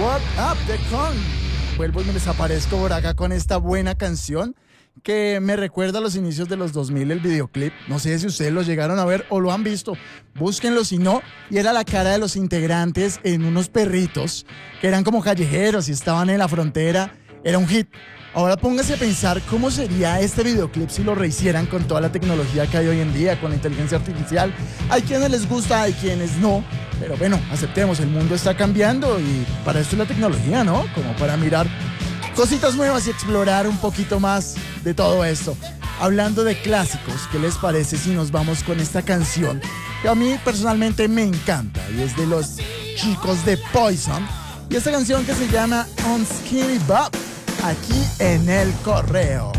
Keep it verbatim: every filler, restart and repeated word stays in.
Word Up de Con. Vuelvo y me desaparezco por acá con esta buena canción que me recuerda a los inicios de los dos mil, el videoclip. No sé si ustedes lo llegaron a ver o lo han visto. Búsquenlo si no. Y era la cara de los integrantes en unos perritos que eran como callejeros y estaban en la frontera. Era un hit. Ahora póngase a pensar cómo sería este videoclip si lo rehicieran con toda la tecnología que hay hoy en día, con la inteligencia artificial. Hay quienes les gusta, hay quienes no. Pero bueno, aceptemos, el mundo está cambiando y para esto es la tecnología, ¿no? Como para mirar cositas nuevas y explorar un poquito más de todo esto. Hablando de clásicos, ¿qué les parece si nos vamos con esta canción que a mí personalmente me encanta? Y es de los chicos de Poison. Y esta canción que se llama On Skinny Bob, aquí en El Correo.